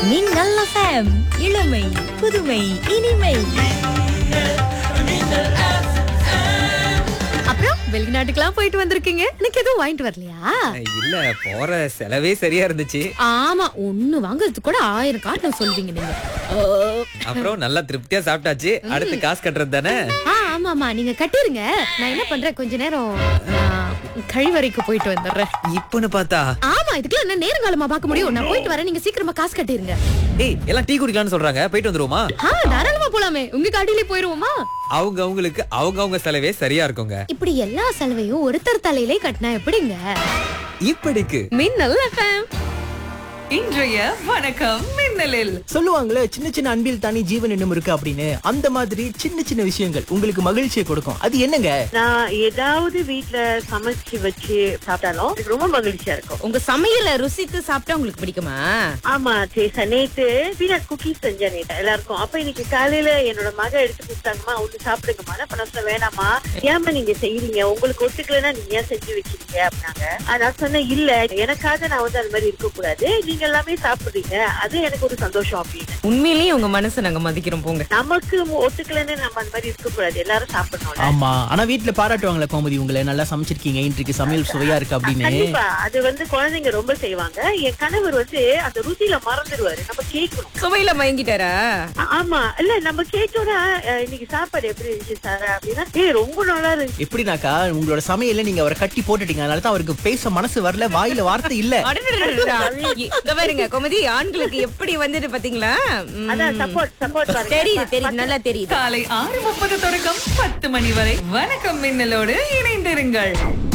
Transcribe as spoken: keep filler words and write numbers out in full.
மின்னல் எஃப்எம் இளமை புதுமை இனிமை. அப்புறம் வெளிநாட்டுக்கெல்லாம் போயிட்டு வந்திருக்கீங்க, எனக்கு எதுவும் வாங்கிட்டு வரலையா? இல்ல, போற செலவே சரியா இருந்துச்சு. ஆமா, ஒண்ணு வாங்குறதுக்கு கூட ஆயிரம் காரணம் சொல்வீங்க நீங்க. ஓ. அப்புறம் நல்லா திருப்தியா சாப்பிட்டாச்சு. அடுத்து காசு கட்டுறது தானே. ஆ, ஆமா ஆமா, நீங்க கட்டிருங்க. நான் என்ன பண்றேன், கொஞ்ச நேரம் ஆ, கழிவறைக்கு போயிட்டு வந்துடுறேன். இப்பன்னு பார்த்தா ஆமா, இதுக்கெல்லாம் என்ன நேரங்காலமா பார்க்க முடியும்? நான் போயிட்டு வரேன், நீங்க சீக்கிரமா காசு கட்டிருங்க. ஏய், எல்லாம் டீ குடிக்கலாம்னு சொல்றாங்க, போயிட்டு வந்துருவோமா? ஆ, தாராளமா போலாமே. உங்க காட்டிலே போயிருவோமா? அவங்க அவங்களுக்கு அவங்க அவங்க செலவே சரியா இருக்குங்க. இப்படி எல்லா செலவையும் ஒருத்தர் தலையிலே கட்டினா எப்படிங்க? இப்படிக்கு மின்னல் எஃப்எம். இன்றைய வணக்கம் மின்னலில் சொல்லுவாங்களே, சின்ன சின்ன அன்பில் தானே ஜீவன் இன்னும் இருக்கு அப்படின்னு. அந்த மாதிரி சின்ன சின்ன விஷயங்கள் உங்களுக்கு மகிழ்ச்சியை கொடுக்கும். அது என்னங்க? நான் ஏதாவது வீட்ல சமைச்சு வச்சு சாப்பிட்டாலும் எனக்கு ரொம்ப மகிழ்ச்சியா இருக்கும். உங்க சமையல ருசித்து சாப்பிட்டா உங்களுக்கு பிடிக்குமா? ஆமா சேசா, நேத்து பீனட் குக்கீஸ் செஞ்சேன் நேத்து எல்லாருக்கும். அப்ப இன்னைக்கு காலையில என்னோட மக எடுத்து கொடுத்தாங்கம்மா, ஒண்ணு சாப்பிடுங்கம்மா. அப்ப நான் சொன்ன வேணாமா, ஏமா நீங்க செய்யறீங்க, உங்களுக்கு ஒத்துக்கலன்னா நீங்க ஏன் செஞ்சு வச்சிருக்கீங்க அப்படின்னாங்க. நான் சொன்னேன், இல்ல எனக்காக நான் வந்து அது மாதிரி இருக்க கூடாது, நீங்க எல்லாமே சாப்பிடுறீங்க, அது எனக்கு ஒரு சந்தோஷம் அப்படின்னு. உண்மையிலேயே உங்க மனசை நாங்க மதிக்கிறோம் போங்க. நமக்கு ஒத்துக்கலன்னு நம்ம அந்த மாதிரி இருக்க கூடாது, எல்லாரும் சாப்பிடணும். ஆமா, ஆனா வீட்டுல பாராட்டுவாங்களே கோமதி, உங்களை நல்லா சமைச்சிருக்கீங்க, இன்றைக்கு சமையல் சுவையா இருக்கு அப்படின்னு. கண்டிப்பா அது வந்து குழந்தைங்க ரொம்ப செய்வாங்க. என் கணவர் வந்து அந்த ருசியில மறந்துடுவாரு, நம்ம கேட்கணும். சுவையில மயங்கிட்டாரா? ஆமா, இல்ல நம்ம கேட்டோம்னா இன்னைக்கு சாப்பாடு எப்படி இருந்துச்சு சார் அப்படின்னா, ஏய் ரொம்ப நல்லா இருந்துச்சு. எப்படின்னாக்கா, உங்களோட சமையல்ல நீங்க அவரை கட்டி போட்டுட்டீங்க, அதனாலதான் அவருக்கு பேச மனசு வரல, வாயில வார்த்தை இல்ல. அடடடடடா. இங்க பாருங்க கோமதி, ஆண்களுக்கு எப்படி வந்துட்டு பாத்தீங்களா? ம். அதான் சப்போர்ட் சப்போர்ட் தெரியுது தெரியுது, நல்லா தெரியுது. காலை ஆறு முப்பது தொடக்கம் பத்து மணி வரை வணக்கம் மின்னலோடு இணைந்திருங்கள்.